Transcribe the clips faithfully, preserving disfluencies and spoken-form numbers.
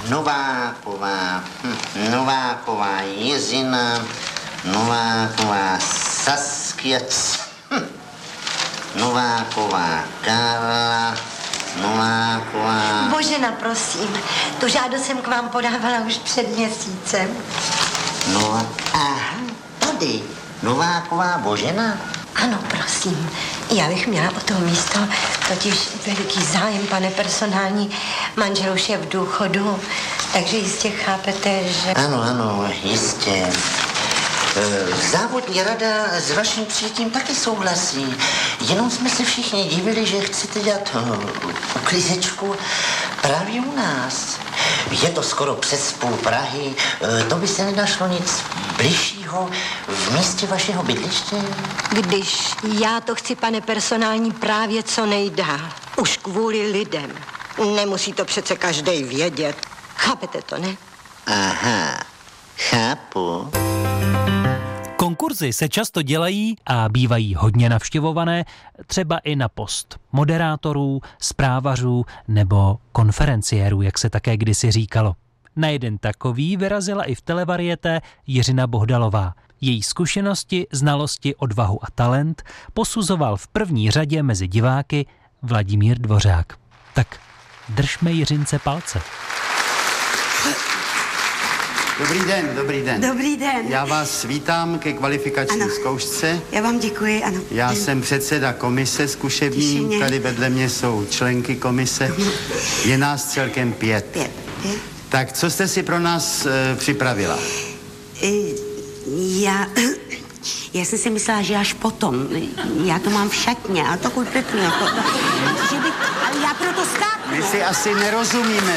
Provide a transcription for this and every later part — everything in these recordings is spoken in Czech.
Nováková, hm, Nováková Jiřina, Nováková Saskia, hm, Nováková Karla, Nováková... Božena, prosím, tu žádost jsem k vám podávala už před měsícem. No, aha, tady, Nováková Božena? Ano, prosím. Já bych měla o to místo, totiž veliký zájem, pane personální. Manžel už je v důchodu, takže jistě chápete, že... Ano, ano, jistě. Závodní rada s vaším přijetím taky souhlasí. Jenom jsme se všichni divili, že chcete dělat uklizečku právě u nás. Je to skoro přes půl Prahy. To by se nenašlo nic bližšího v místě vašeho bydliště? Když já to chci, pane personální, právě co nejdál. Už kvůli lidem. Nemusí to přece každej vědět. Chápete to, ne? Aha, chápu. Konkurzy se často dělají a bývají hodně navštěvované, třeba i na post moderátorů, zprávařů nebo konferenciérů, jak se také kdysi říkalo. Na jeden takový vyrazila i v televarieté Jiřina Bohdalová. Její zkušenosti, znalosti, odvahu a talent posuzoval v první řadě mezi diváky Vladimír Dvořák. Tak držme Jiřince palce. Dobrý den, dobrý den. Dobrý den. Já vás vítám ke kvalifikační ano. zkoušce. Já vám děkuji, ano. Já jsem předseda komise zkušební, tady vedle mě jsou členky komise. Je nás celkem pět. Pět, pět. Tak co jste si pro nás e, připravila? E, já... Já jsem si myslela, že až potom. Já to mám v šatně, a to kuď pěkně. Jako, že by, ale já proto skáknu. My si asi nerozumíme.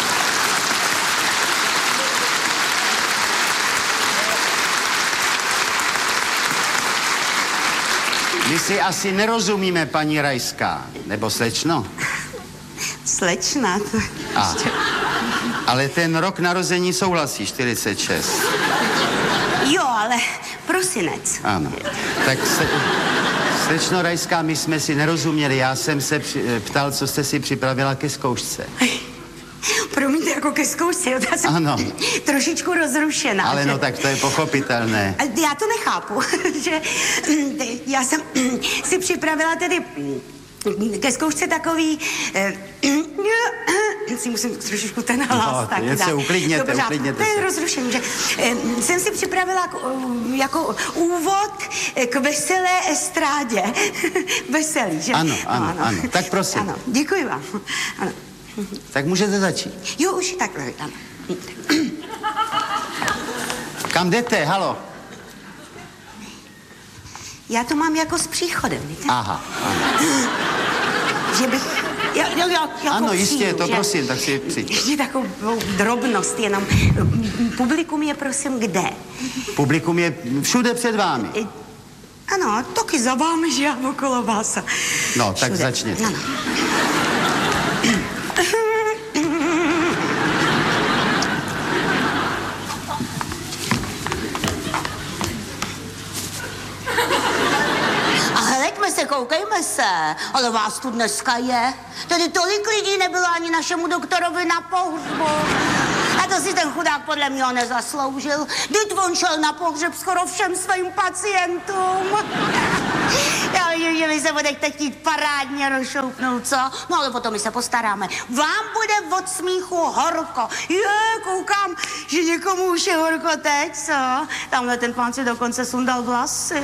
My si asi nerozumíme, paní Rajská. Nebo slečno? Slečna. To... A, ale ten rok narození souhlasí, čtyřicet šest. Jo, ale prosinec. Ano. Tak se, slečno Rajská, my jsme si nerozuměli. Já jsem se při, ptal, co jste si připravila ke zkoušce. Promiňte, jako ke zkoušce, jo, já jsem ano. trošičku rozrušená. Ale že... no, tak to je pochopitelné. Já to nechápu, že já jsem si připravila tedy ke zkoušce takový... si musím trošičku ten hlas no, tak dát. Se uklidněte, Dobře, uklidněte to je se. rozrušení, že jsem si připravila jako úvod k veselé estrádě. Veselý, že? Ano, ano, no, ano, ano. Tak prosím. Ano, děkuji vám. Ano. Tak můžete začít. Jo, už takhle, ano. Kam jdete, halo? Já to mám jako s příchodem, víte? Aha, ano. Že bych... Jo, jo, jo, jako ano, jistě, přijdu, to že? prosím, tak si přijď. Ještě takovou drobnost jenom. Publikum je, prosím, kde? Publikum je všude před vámi. I, ano, taky za vámi, že já okolo vás. No, tak všude. začněte. Ano. Se, koukejme se, ale vás tu dneska je. Tady tolik lidí nebylo ani našemu doktorovi na pohřbu. A to si ten chudák podle mě nezasloužil. Vždyť on šel na pohřeb skoro všem svým pacientům. Já vidím, že vy se budete chtít parádně rozšoupnout, co? No ale potom my se postaráme. Vám bude od smíchu horko. Je, koukám, že někomu už je horko teď, co? Tamhle ten pán si dokonce sundal vlasy.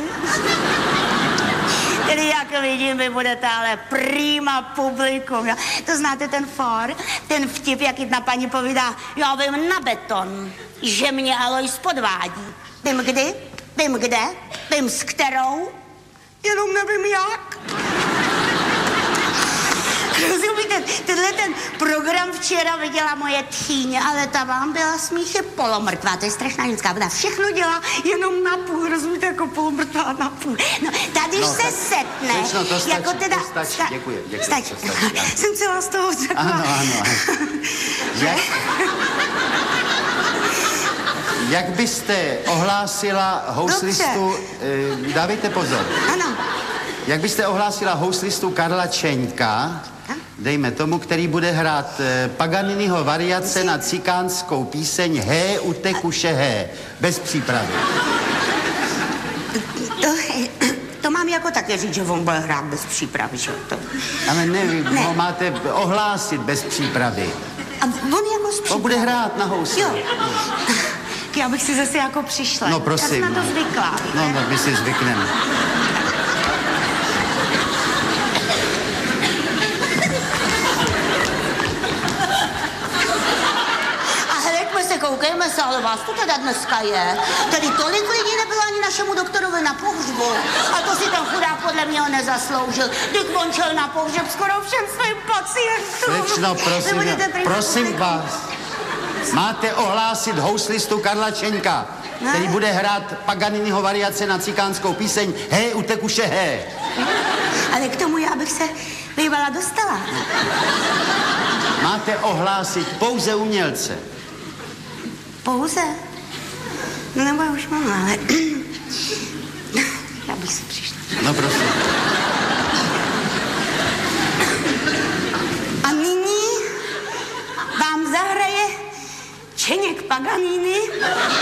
Tedy jak vidím, vy budete ale prima publikum, jo. To znáte ten for, ten vtip, jak jedna paní povídá, já vím na beton, že mě Alois podvádí. Vím kdy, vím kde, vím s kterou, jenom nevím jak. Rozumíte, tenhle ten program včera viděla moje tchýně, ale ta vám byla smíchy polomrtvá, to je strašná ženská, ona všechno dělá jenom na půl, rozumíte, jako polomrtvá na půl. No, tady no, se tak, setne, řečno, to stačí, jako teda... to stačí, sta- děkuji, děkuji, stačí. to stačí. Jsem celá z toho řekla. Ano, ano, ano. Jak, jak byste ohlásila houslistu, eh, dávejte pozor. Ano. Jak byste ohlásila houslistu Karla Čeňka, dejme tomu, který bude hrát eh, Paganiniho variace na cikánskou píseň Hé, utekuše hé, bez přípravy. To, to mám jako také říct, že on bude hrát bez přípravy, že to... Ale ne, Ne. ho máte ohlásit bez přípravy. A on jako z On bude hrát na housle. Jo. Já bych si zase jako přišla. No prosím. Já jsem na to zvyklá. No, tak my si zvykneme. A hleďme se, koukejme se, ale vás to teda dneska je. Tady tolik lidí nebylo ani našemu doktorovi na pohřbu. A to si ten chudák podle mě nezasloužil. Když on šel na pohřeb skoro všem svým pacientům. Slečno, prosím, Vy budete prý- prosím vás. Máte ohlásit houslistu Karla Čenka, Ne. který bude hrát Paganiniho variace na cikánskou píseň Hé, utekuše hé. Ale k tomu já bych se bývala dostala. Máte ohlásit pouze umělce. Pouze? No nebo já už mám, ale... já bych si přišla. No prosím. A nyní vám zahraje Čeněk Paganini